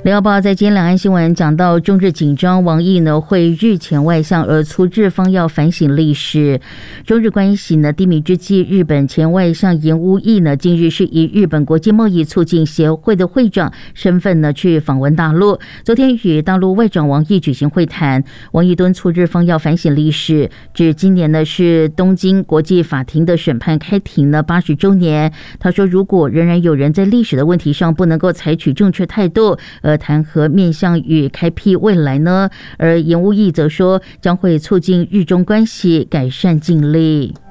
联合报在今天两岸新闻讲到，中日紧张，王毅呢会日前外相，而促日方要反省历史。中日关系呢低迷之际，日本前外相岩屋义呢近日是以日本国际贸易促进协会的会长身份呢去访问大陆。昨天与大陆外长王毅举行会谈，王毅敦促日方要反省历史，指今年呢是东京国际法庭的审判开庭呢80周年。他说，如果仍然有人在历史的问题上不能够采取正确态度，谈何面向与开辟未来呢？而岩屋义则说，将会促进日中关系改善尽力。